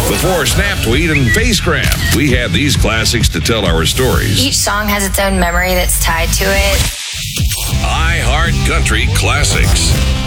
Before Snap Tweet and Face Grab, we had these classics to tell our stories. Each song has its own memory that's tied to it. iHeart Country Classics.